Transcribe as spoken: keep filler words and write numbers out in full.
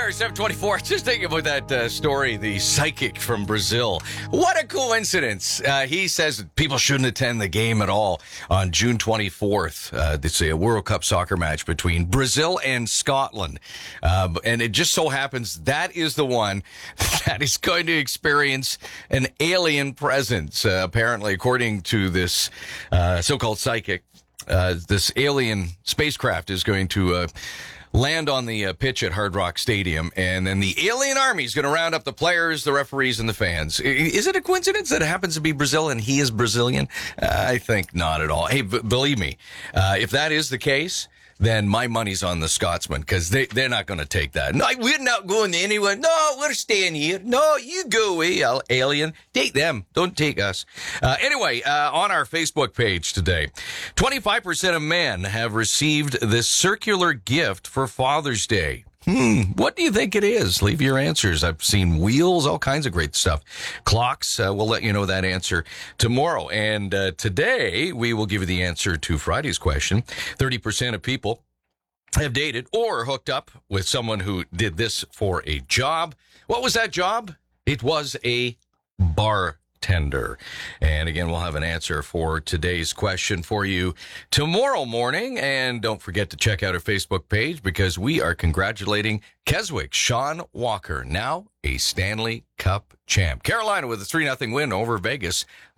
hour, seven twenty-four. Just thinking about that uh, story, the psychic from Brazil. What a coincidence. Uh, he says people shouldn't attend the game at all on June twenty-fourth. Uh, it's a World Cup soccer match between Brazil and Scotland. Uh, and it just so happens that is the one that is going to experience an alien presence. Uh, apparently, according to this uh, so-called psychic, uh, this alien spacecraft is going to... Uh, land on the uh, pitch at Hard Rock Stadium, and then the alien army is going to round up the players, the referees, and the fans. Is it a coincidence that it happens to be Brazil and he is Brazilian? Uh, I think not at all. Hey, b- believe me, uh, if that is the case, then my money's on the Scotsman, because they, they're not going to take that. No, we're not going anywhere. No, we're staying here. No, you go away, alien. Take them. Don't take us. Uh, anyway, uh, on our Facebook page today, twenty-five percent of men have received this circular gift for Father's Day. Hmm, what do you think it is? Leave your answers. I've seen wheels, all kinds of great stuff. Clocks, uh, we'll let you know that answer tomorrow. And uh, today, we will give you the answer to Friday's question. thirty percent of people have dated or hooked up with someone who did this for a job. What was that job? It was a bartender. And again, we'll have an answer for today's question for you tomorrow morning. And don't forget to check out our Facebook page, because we are congratulating Keswick Sean Walker, now a Stanley Cup champ. Carolina with a three nothing win over Vegas